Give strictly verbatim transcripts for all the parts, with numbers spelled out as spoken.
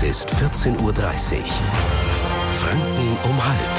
Es ist vierzehn Uhr dreißig. Franken um halb.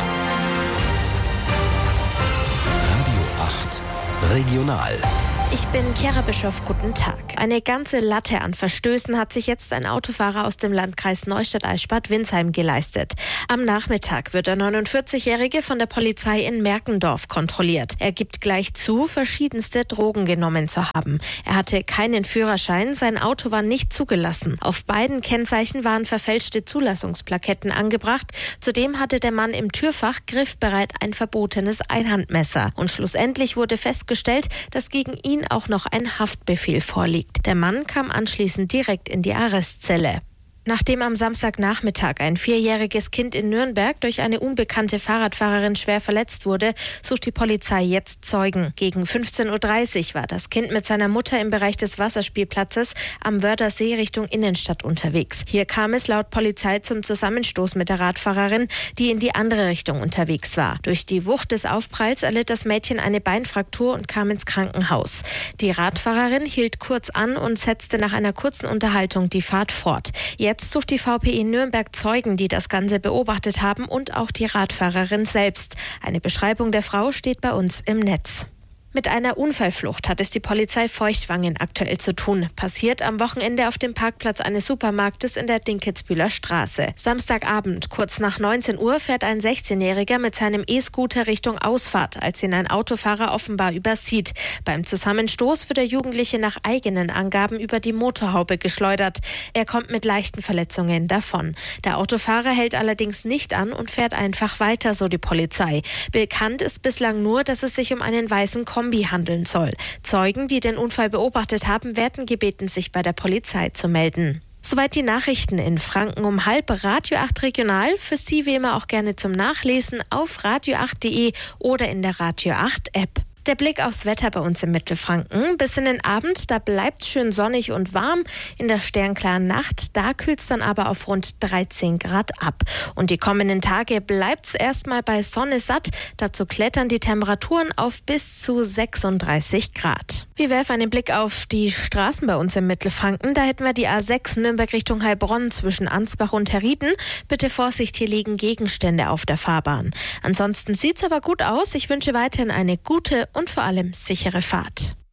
Radio acht. Regional. Ich bin Chiara Bischoff, guten Tag. Eine ganze Latte an Verstößen hat sich jetzt ein Autofahrer aus dem Landkreis Neustadt-Eichstätt-Winsheim geleistet. Am Nachmittag wird der neunundvierzigjährige von der Polizei in Merkendorf kontrolliert. Er gibt gleich zu, verschiedenste Drogen genommen zu haben. Er hatte keinen Führerschein, sein Auto war nicht zugelassen. Auf beiden Kennzeichen waren verfälschte Zulassungsplaketten angebracht. Zudem hatte der Mann im Türfach griffbereit ein verbotenes Einhandmesser. Und schlussendlich wurde festgestellt, dass gegen ihn auch noch ein Haftbefehl vorliegt. Der Mann kam anschließend direkt in die Arrestzelle. Nachdem am Samstagnachmittag ein vierjähriges Kind in Nürnberg durch eine unbekannte Fahrradfahrerin schwer verletzt wurde, sucht die Polizei jetzt Zeugen. Gegen fünfzehn Uhr dreißig war das Kind mit seiner Mutter im Bereich des Wasserspielplatzes am Wörthersee Richtung Innenstadt unterwegs. Hier kam es laut Polizei zum Zusammenstoß mit der Radfahrerin, die in die andere Richtung unterwegs war. Durch die Wucht des Aufpralls erlitt das Mädchen eine Beinfraktur und kam ins Krankenhaus. Die Radfahrerin hielt kurz an und setzte nach einer kurzen Unterhaltung die Fahrt fort. Jetzt Jetzt sucht die V P I Nürnberg Zeugen, die das Ganze beobachtet haben, und auch die Radfahrerin selbst. Eine Beschreibung der Frau steht bei uns im Netz. Mit einer Unfallflucht hat es die Polizei Feuchtwangen aktuell zu tun. Passiert am Wochenende auf dem Parkplatz eines Supermarktes in der Dinkitzbühler Straße. Samstagabend, kurz nach neunzehn Uhr, fährt ein sechzehnjähriger mit seinem E-Scooter Richtung Ausfahrt, als ihn ein Autofahrer offenbar übersieht. Beim Zusammenstoß wird der Jugendliche nach eigenen Angaben über die Motorhaube geschleudert. Er kommt mit leichten Verletzungen davon. Der Autofahrer hält allerdings nicht an und fährt einfach weiter, so die Polizei. Bekannt ist bislang nur, dass es sich um einen weißen Kombi handeln soll. Zeugen, die den Unfall beobachtet haben, werden gebeten, sich bei der Polizei zu melden. Soweit die Nachrichten in Franken um halb. Radio acht Regional, für Sie wie immer auch gerne zum Nachlesen auf radio acht punkt de oder in der Radio acht App. Der Blick aufs Wetter bei uns im Mittelfranken. Bis in den Abend, da bleibt's schön sonnig und warm. In der sternklaren Nacht, da kühlt's dann aber auf rund dreizehn Grad ab. Und die kommenden Tage bleibt's erstmal bei Sonne satt. Dazu klettern die Temperaturen auf bis zu sechsunddreißig Grad. Wir werfen einen Blick auf die Straßen bei uns im Mittelfranken. Da hätten wir die A sechs Nürnberg Richtung Heilbronn zwischen Ansbach und Herrieden. Bitte Vorsicht, hier liegen Gegenstände auf der Fahrbahn. Ansonsten sieht's aber gut aus. Ich wünsche weiterhin eine gute und vor allem sichere Fahrt.